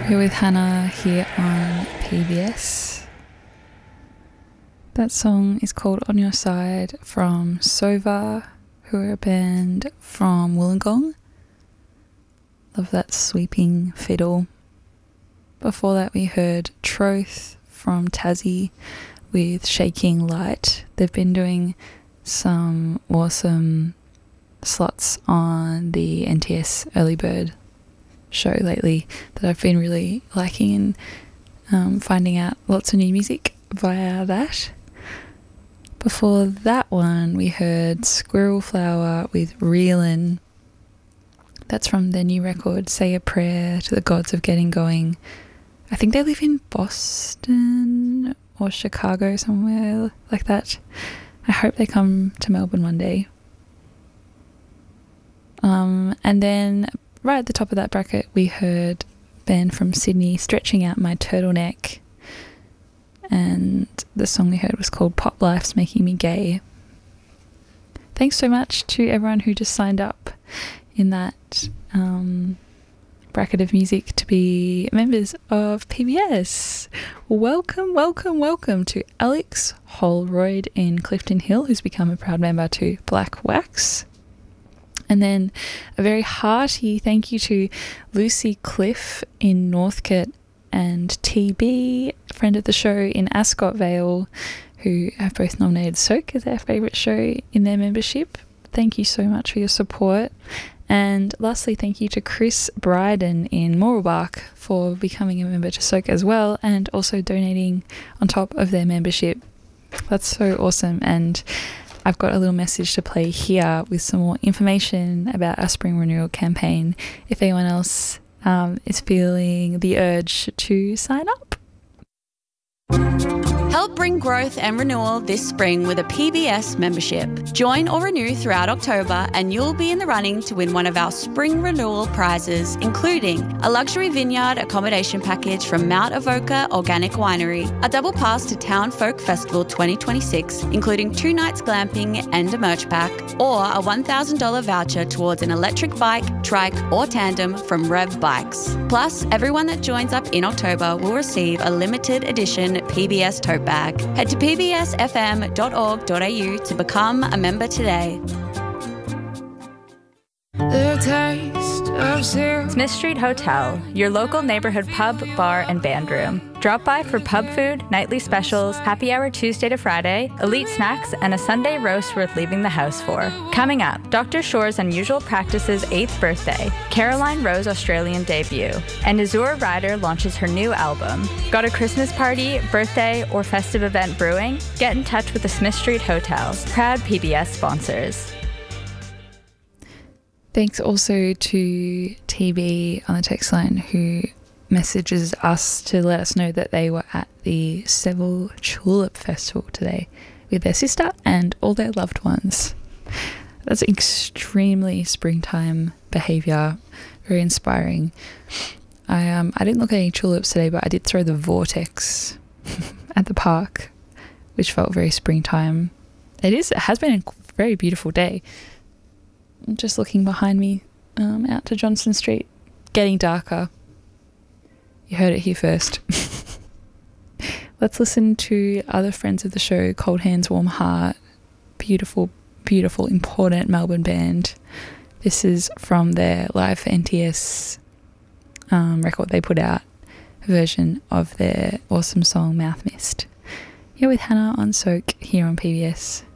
Here with Hannah here on PBS. That song is called On Your Side from Sova, who are a band from Wollongong. Love that sweeping fiddle. Before that we heard Troth from Tassie with Shaking Light. They've been doing some awesome slots on the NTS Early Bird show lately that I've been really liking and finding out lots of new music via that. Before that one we heard Squirrel Flower with Reelin'. That's from their new record Say a Prayer to the Gods of Getting Going. I think they live in Boston or Chicago, somewhere like that. I hope they come to Melbourne one day. And then right at the top of that bracket we heard a band from Sydney, Stretching Out My Turtleneck, and the song we heard was called Pop Life's Making Me Gay. Thanks so much to everyone who just signed up in that bracket of music to be members of PBS. Welcome, welcome, welcome to Alex Holroyd in Clifton Hill, who's become a proud member to Black Wax. And then a very hearty thank you to Lucy Cliff in Northcote and TB, friend of the show in Ascot Vale, who have both nominated Soak as their favourite show in their membership. Thank you so much for your support. And lastly, thank you to Chris Bryden in Mooralbark for becoming a member to Soak as well, and also donating on top of their membership. That's so awesome. And I've got a little message to play here with some more information about our Spring Renewal campaign if anyone else is feeling the urge to sign up. Help bring growth and renewal this spring with a PBS membership. Join or renew throughout October and you'll be in the running to win one of our spring renewal prizes, including a luxury vineyard accommodation package from Mount Avoca Organic Winery, a double pass to Town Folk Festival 2026, including 2 nights glamping and a merch pack, or a $1,000 voucher towards an electric bike, trike or tandem from Rev Bikes. Plus, everyone that joins up in October will receive a limited edition PBS tote bag. Head to pbsfm.org.au to become a member today. The taste of Smith Street Hotel, your local neighborhood pub, bar, and band room. Drop by for pub food, nightly specials, happy hour Tuesday to Friday, elite snacks, and a Sunday roast worth leaving the house for. Coming up, Dr. Shore's Unusual Practices 8th birthday, Caroline Rose Australian debut, and Azura Ryder launches her new album. Got a Christmas party, birthday, or festive event brewing? Get in touch with the Smith Street Hotel, proud PBS sponsors. Thanks also to TB on the text line who messages us to let us know that they were at the Seville Tulip Festival today with their sister and all their loved ones. That's extremely springtime behaviour, very inspiring. I didn't look at any tulips today, but I did throw the vortex at the park, which felt very springtime. It has been a very beautiful day. I'm just looking behind me out to Johnston Street, getting darker. You heard it here first. Let's listen to other friends of the show, Cold Hands, Warm Heart. Beautiful, beautiful, important Melbourne band. This is from their live for NTS record they put out, a version of their awesome song Mouth Mist. You're with Hannah on Soak here on PBS.